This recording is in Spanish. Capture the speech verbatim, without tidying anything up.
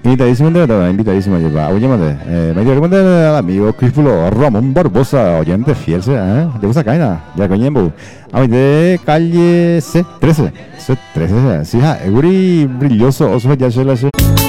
Invitadísimo de verdad, invitadísimo. Lleva, oye, madre, eh, me dio recomendar al amigo Críspulo Ramón Barbosa, oyente fiel, ¿eh? De esa caña, ya coñembo. A mí de calle C trece, C trece, sí, ja, Eguri brilloso, oso ya se lo hace.